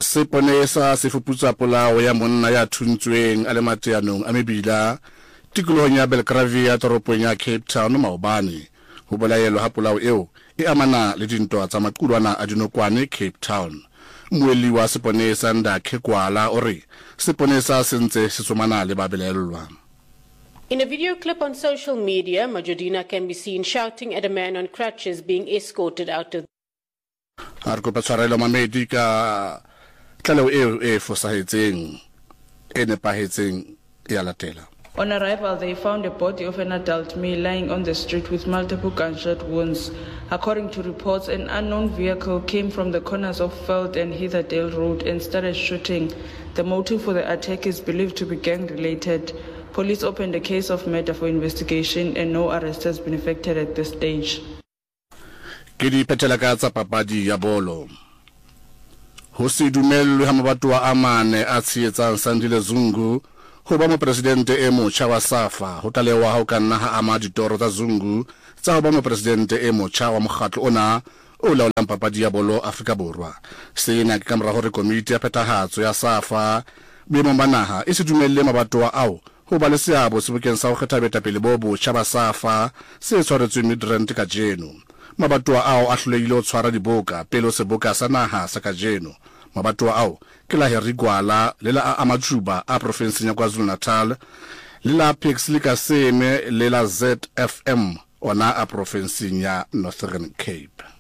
Seponesa se fuputsa polao ya monna ya thuntsweng a le mateanong a mebila tikologong ya Belgravia toropong ya Cape Town maobane ho bolaelo ha polao eo e amana le dintwa tsa maqulwana a dinokwane Cape Town. Mmueli wa Seponesa Ndakhe Gwala o re Seponesa se ntse se tsomana le babelellwa. In a video clip on social media, Majodina can be seen shouting at a man on crutches being escorted out of Arko patshwarelo mamedi ka tlalo eo e fosahetseng e nepahetseng ya latela. On arrival, they found a body of an adult male lying on the street with multiple gunshot wounds. According to reports, an unknown vehicle came from the corners of Veld and Heatherdale Road and started shooting. The motive for the attack is believed to be gang-related. Police opened a case of murder for investigation and no arrest has been effected at this stage. Kedi petela tsa papadi ya bolo. Ho se dumelwe ha mabatowa a mane a tshietsang Sandile Zungu ho ba mo presidente e motjha wa SAFA ho talewa ha o ka nna ha ama ditoro tsa Zungu tsa ho ba mo presidente e motjha wa mokgatlo ona o laolang papadi ya bolo Afrika Borwa. Sena ke kamora hore komiti ya phethahatso ya SAFA boemong ba naha e se dumelle mabatowa ao ho ba le seabo sebokeng sa ho kgetha boetapele bo botjha ba SAFA se tshwaretsweng Midrand ka jeno. Mabatowa ao a hlolehile ho tshwara diboka pele seboka sa naha sa kajeno. Mabatowa ao ke la Harry Gwala le la Amajuba a province ya KwaZulu-Natal le la Pixley Kaseme le la ZFM ona a province ya Northern Cape.